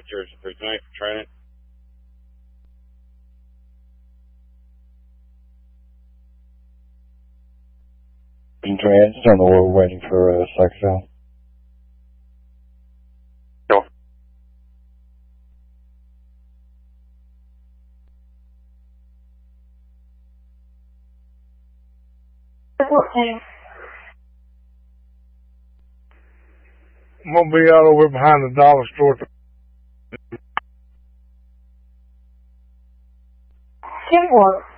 Church for tonight for training. Trans, on the we're waiting for Sexville. Sure. I'm going to be out over behind the dollar store. Can work.